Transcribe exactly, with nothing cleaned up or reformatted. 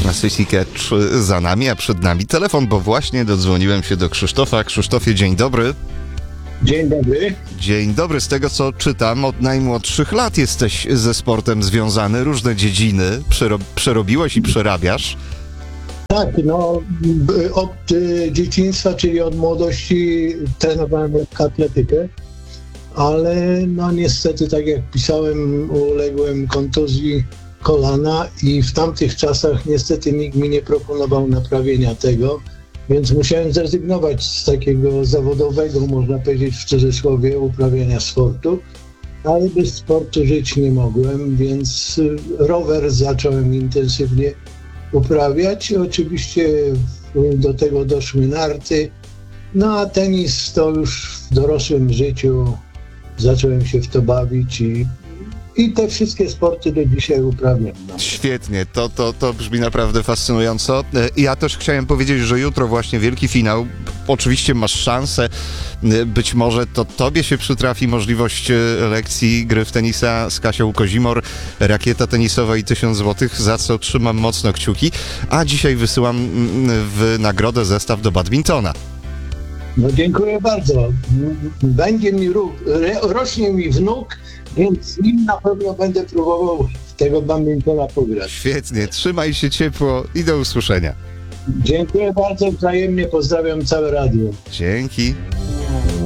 Sissy Catch za nami, a przed nami telefon, bo właśnie dodzwoniłem się do Krzysztofa. Krzysztofie, dzień dobry. Dzień dobry. Dzień dobry. Z tego, co czytam, od najmłodszych lat jesteś ze sportem związany, różne dziedziny przero- przerobiłeś i przerabiasz. Tak, no b- od y, dzieciństwa, czyli od młodości trenowałem atletykę, ale no niestety, tak jak pisałem, uległem kontuzji kolana i w tamtych czasach niestety nikt mi nie proponował naprawienia tego, więc musiałem zrezygnować z takiego zawodowego, można powiedzieć w cudzysłowie, uprawiania sportu, ale bez sportu żyć nie mogłem, więc y, rower zacząłem intensywnie uprawiać. Oczywiście do tego doszły narty, no a tenis to już w dorosłym życiu zacząłem się w to bawić i, i te wszystkie sporty do dzisiaj uprawiam. No. Świetnie, to, to, to brzmi naprawdę fascynująco. Ja też chciałem powiedzieć, że jutro właśnie wielki finał. Oczywiście masz szansę, być może to tobie się przytrafi możliwość lekcji gry w tenisa z Kasią Kozimor, rakieta tenisowa i tysiąc złotych, za co trzymam mocno kciuki, a dzisiaj wysyłam w nagrodę zestaw do badmintona. No dziękuję bardzo. Będzie mi ró- rośnie mi wnuk, więc z nim na pewno będę próbował tego badmintona pograć. Świetnie, trzymaj się ciepło i do usłyszenia. Dziękuję bardzo, wzajemnie pozdrawiam całe radio. Dzięki.